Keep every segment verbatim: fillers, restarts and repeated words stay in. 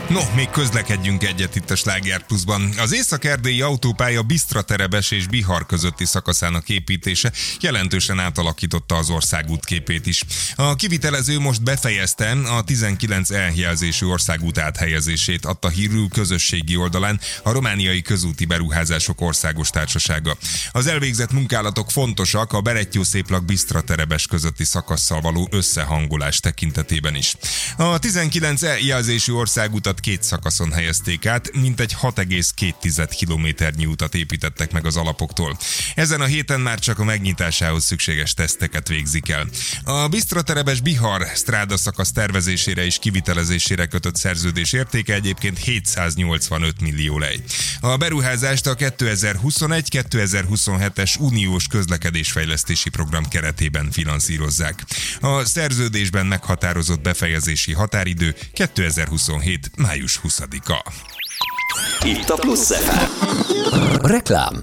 No, még közlekedjünk egyet itt a Sláger Pluszban. Az észak-erdélyi autópálya Bisztraterebes és Bihar közötti szakaszának építése jelentősen átalakította az országút képét is. A kivitelező most befejezte a tizenkilenc E jelzésű országút áthelyezését, adta hírül közösségi oldalán a Romániai Közúti Beruházások Országos Társasága. Az elvégzett munkálatok fontosak a Berettyó-Széplak-Bisztraterebes közötti szakasszal való összehangolás tekintetében is. A tizenkilenc E jelzésű országutat két szakaszon helyezték át, mintegy hat egész két kilométernyi utat építettek meg az alapoktól. Ezen a héten már csak a megnyitásához szükséges teszteket végzik el. A Bisztraterebes Bihar stráda szakasz tervezésére és kivitelezésére kötött szerződés értéke egyébként hétszáznyolcvanöt millió lej. A beruházást a kétezer-huszonegy kétezer-huszonhetes uniós közlekedésfejlesztési program keretében finanszírozzák. A szerződésben meghatározott befejezési határidő kétezer-huszonhét május huszadika. Itt a Plusz ef em. Reklám.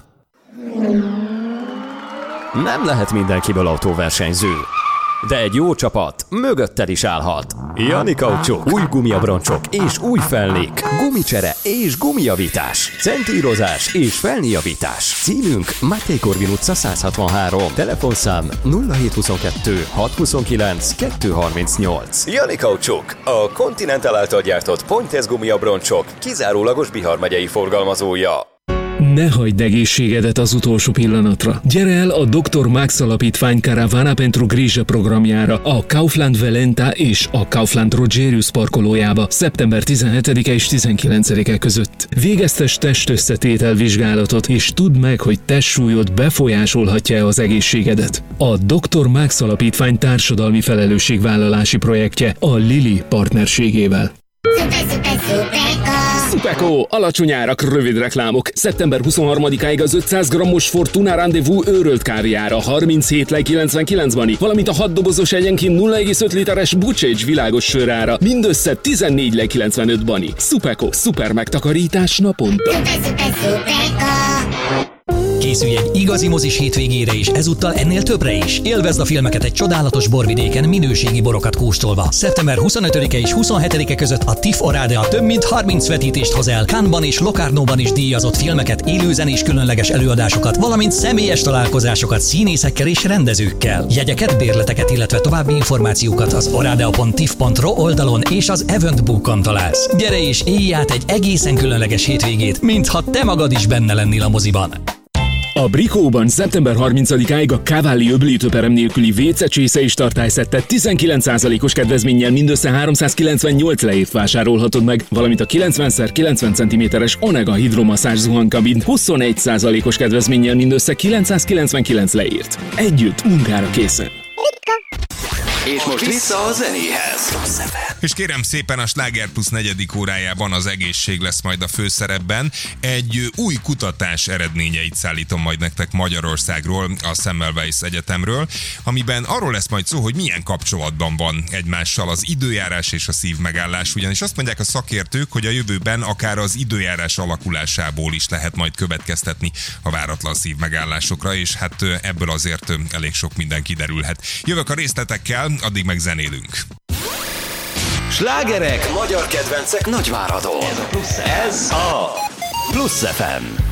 Nem lehet mindenkiből autóversenyző, de egy jó csapat mögötted is állhat. Jani Kaucsuk, új gumiabroncsok és új felnék, gumicsere és gumijavítás, centírozás és felnéjavítás. Címünk Máté Korvin utca száz hatvanhárom, telefonszám nulla hét huszonkettő hat huszonkilenc kettő harmincnyolc. Jani Kaucsuk, a Continental által gyártott Pointez gumiabroncsok kizárólagos Bihar megyei forgalmazója. Ne hagyd egészségedet az utolsó pillanatra. Gyere el a doktor Max Alapítvány Caravana pentru Grijă programjára a Kaufland Velenta és a Kaufland Rogerius parkolójába szeptember tizenhetedike és tizenkilencedike között. Végeztes testösszetétel vizsgálatot, és tudd meg, hogy testsúlyod befolyásolhatja az egészségedet. A doktor Max Alapítvány társadalmi felelősségvállalási projektje a Lili partnerségével. Supeko, alacsony árak, rövid reklámok. szeptember huszonharmadikáig az ötszáz grammos Fortuna Rendezvous őrölt káviára harminchét lej kilencvenkilenc bani, valamint a hat dobozos egyenként nulla egész öt literes Bucsage világos sörára mindössze tizennégy lej kilencvenöt bani. Supeko, szuper megtakarítás naponta. Készülj egy igazi mozis hétvégére is, ezúttal ennél többre is. Élvezd a filmeket egy csodálatos borvidéken, minőségi borokat kóstolva. szeptember huszonötödike és huszonhetedike között a TIFF Oradea több mint harminc vetítést hoz el. Cannes-ban és Locarnóban is díjazott filmeket, élőzenés különleges előadásokat, valamint személyes találkozásokat színészekkel és rendezőkkel. Jegyeket, bérleteket, illetve további információkat az oradea pont tiff pont ro oldalon és az Eventbookon találsz. Gyere és élj át egy egészen különleges hétvégét, mintha te magad is benne lennél a moziban. A Brikóban szeptember harmincadikáig a Cavalli öblítőperem nélküli vécecsésze és tartályszettet tizenkilenc százalékos kedvezménnyel mindössze háromszázkilencvennyolc lejért vásárolhatod meg, valamint a kilencven szer kilencven centiméteres Onega hidromasszázs zuhanykabint huszonegy százalékos kedvezménnyel mindössze kilencszázkilencvenkilenc lejért. Együtt munkára készen. És most vissza a zenéhez. És kérem szépen, a Sláger Plusz negyedik órájában az egészség lesz majd a főszerepben. Egy új kutatás eredményeit szállítom majd nektek Magyarországról, a Semmelweis Egyetemről, amiben arról lesz majd szó, hogy milyen kapcsolatban van egymással az időjárás és a szívmegállás, ugyanis azt mondják a szakértők, hogy a jövőben akár az időjárás alakulásából is lehet majd következtetni a váratlan szívmegállásokra, és hát ebből azért elég sok minden kiderülhet. Jövök a részletekkel, addig meg zenélünk. Slágerek, magyar kedvencek Nagyváradon. Ez a Plusz ef em.